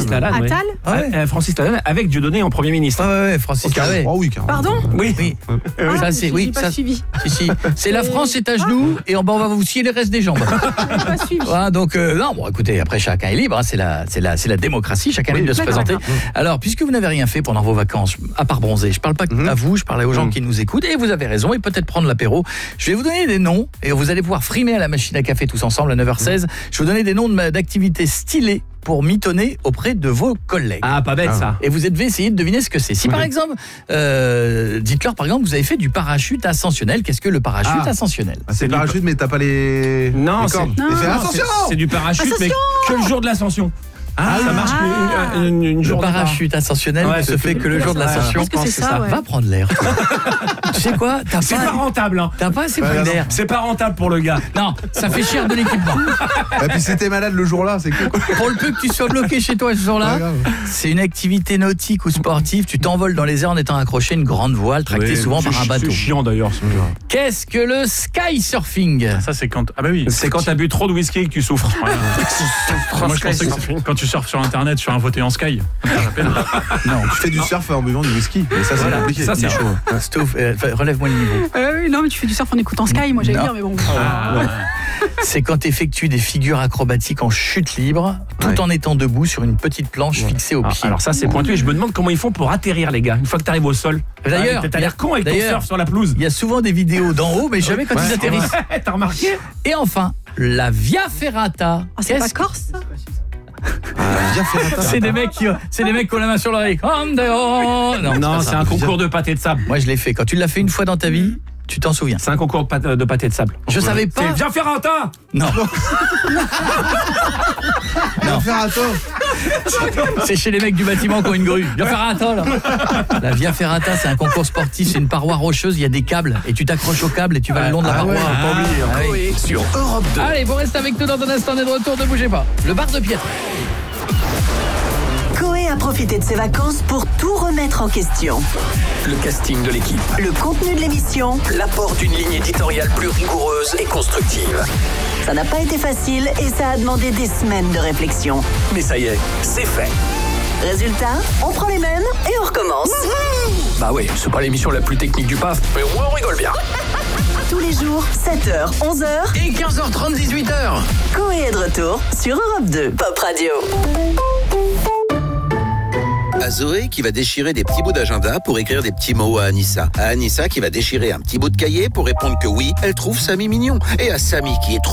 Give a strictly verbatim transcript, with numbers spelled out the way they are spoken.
Francis Lalanne. Attal oui. ah ouais. euh, Francis Lalanne avec Dieudonné en Premier ministre. Ah ouais, Francis okay. Lalanne. Oh oui, carrément. Pardon Oui. oui. Ah, ça, c'est, oui, pas ça, suivi. Si, si. C'est la France est à genoux et en bas on va vous scier les restes des jambes. Pas suivi. Voilà, donc euh, non, bon, écoutez, après chacun est libre, hein, c'est la, c'est la, c'est la démocratie, chacun est libre de se présenter. Alors, puisque vous n'avez rien fait pendant vos vacances, à part bronzer, je parle pas mm-hmm. à vous, je parle aux gens mm-hmm. qui nous écoutent, et vous avez raison, et peut-être prendre l'apéro. Je vais vous donner des noms, et vous allez pouvoir frimer à la machine à café tous ensemble à neuf heures seize. Mm-hmm. Je vais vous donner des noms de, d'activités stylées pour mitonner auprès de vos collègues. Ah, pas bête, ah. ça. Et vous devez essayer de deviner ce que c'est. Si, mmh. par exemple, euh, dites-leur, par exemple, vous avez fait du parachute ascensionnel. Qu'est-ce que le parachute ah. ascensionnel? ah, C'est, c'est le parachute, mais t'as pas les... Non, les c'est... Non, non, c'est... c'est du parachute, Ascension mais que le jour de l'ascension. Ah, ça marche ah. une, une, une le journée. Le parachute ascensionnel ouais, se fait que le jour de l'ascension. Je pense que c'est ça, ouais. Va prendre l'air. Tu sais quoi, t'as c'est pas, pas rentable. Hein. T'as pas assez pris d'air. C'est pas rentable pour le gars. Non, ça fait cher de l'équipement. Et puis si t'es malade le jour-là, c'est cool. Pour le peu que tu sois bloqué chez toi ce jour-là, c'est une activité nautique ou sportive. Tu t'envoles dans les airs en étant accroché à une grande voile tractée oui, souvent par un bateau. C'est chiant d'ailleurs. Ce Qu'est-ce que le sky surfing? Ça c'est quand ah bah oui, c'est quand t'as bu trop de whisky et que tu souffres. Voilà. Moi je pensais que quand tu surfes sur internet sur un fauteuil en sky. Non, tu fais du surf en buvant du whisky. Mais ça c'est voilà. compliqué. Ça c'est chaud. Stouff, euh, relève-moi le niveau. Euh, oui, non mais tu fais du surf en écoutant Sky, moi j'allais non. dire mais bon. Ah, ouais. C'est quand tu effectues des figures acrobatiques en chute libre, tout ouais. en étant debout sur une petite planche ouais. fixée au ah, pied. Alors ça c'est pointu et je me demande comment ils font pour atterrir les gars, une fois que tu arrives au sol. D'ailleurs, ah, t'as l'air con avec ton surf sur la pelouse. Il y a souvent des vidéos d'en haut mais jamais quand ouais. ils atterrissent. Ouais. T'as remarqué? Et enfin, la Via Ferrata. Ah, c'est pas Corse ça? Ah, c'est des mecs qui c'est des mecs qui ont la main sur l'oreille. Non, non, non c'est, c'est un concours de pâté de sable. Moi je l'ai fait. Quand tu l'as fait une fois dans ta vie, tu t'en souviens. C'est un concours de pâté de sable. Je ouais. savais pas. C'est Via Ferrata. Non. Non, Ferrata. C'est chez les mecs du bâtiment qui ont une grue. Via Ferrata là. La Via Ferrata, c'est un concours sportif, c'est une paroi rocheuse, il y a des câbles et tu t'accroches au câble et tu vas ah, le long de la ah paroi. Ouais, ah, pas oublier. Ah, oui. Sur Europe deux. Allez, vous restez avec nous dans un instant, on est de retour, ne bougez pas. Le bar de Pierre. Coé a profité de ses vacances pour tout remettre en question. Le casting de l'équipe. Le contenu de l'émission. L'apport d'une ligne éditoriale plus rigoureuse et constructive. Ça n'a pas été facile et ça a demandé des semaines de réflexion. Mais ça y est, c'est fait. Résultat, on prend les mêmes et on recommence. Mmh. Bah oui, c'est pas l'émission la plus technique du P A F, mais au moins on rigole bien. Tous les jours, sept heures, onze heures et quinze heures trente, dix-huit heures. Coé est de retour sur Europe deux, Pop Radio. À Zoé qui va déchirer des petits bouts d'agenda pour écrire des petits mots à Anissa. À Anissa qui va déchirer un petit bout de cahier pour répondre que oui, elle trouve Samy mignon. Et à Samy qui est trop